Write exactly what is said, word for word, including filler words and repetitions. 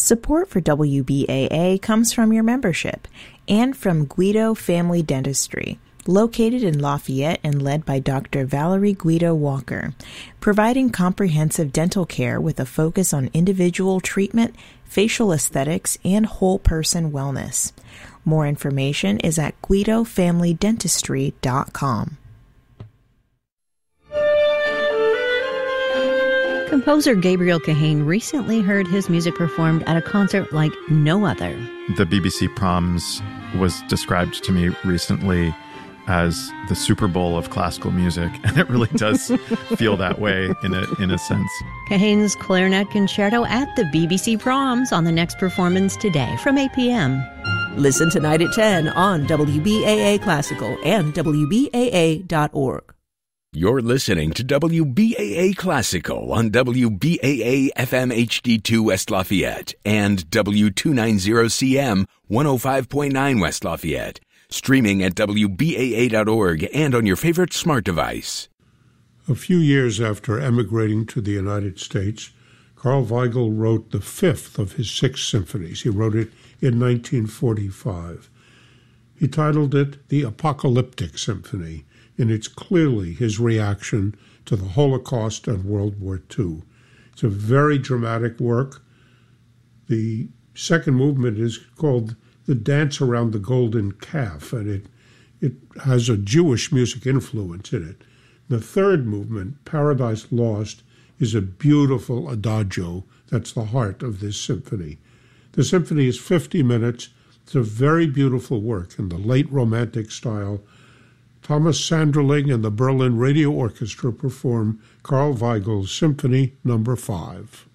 Support for W B A A comes from your membership and from Guido Family Dentistry, located in Lafayette and led by Doctor Valerie Guido Walker, providing comprehensive dental care with a focus on individual treatment, facial aesthetics, and whole person wellness. More information is at guido family dentistry dot com. Composer Gabriel Kahane recently heard his music performed at a concert like no other. The B B C Proms was described to me recently as the Super Bowl of classical music, and it really does feel that way in a in a sense. Kahane's clarinet concerto at the B B C Proms on the next performance today from eight p.m. Listen tonight at ten on W B A A Classical and W B A A dot org. You're listening to W B A A Classical on W B A A F M H D two West Lafayette and W two ninety C M one oh five point nine West Lafayette. Streaming at W B A A dot org and on your favorite smart device. A few years after emigrating to the United States, Carl Weigel wrote the fifth of his six symphonies. He wrote it in nineteen forty-five. He titled it The Apocalyptic Symphony, and it's clearly his reaction to the Holocaust and World War Two. It's a very dramatic work. The second movement is called The Dance Around the Golden Calf, and it it has a Jewish music influence in it. The third movement, Paradise Lost, is a beautiful adagio that's the heart of this symphony. The symphony is fifty minutes. It's a very beautiful work in the late Romantic style. Thomas Sanderling and the Berlin Radio Orchestra perform Carl Weigel's Symphony Number Five.